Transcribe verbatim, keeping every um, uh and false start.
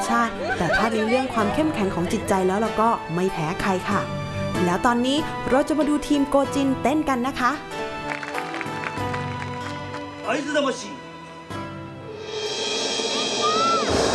ชาติแต่ถ้าในเรื่องความเข้มแข็งของจิตใจแล้วเราก็ไม่แพ้ใครค่ะแล้วตอนนี้เราจะมาดูทีมโกจินเต้นกันนะคะ会津魂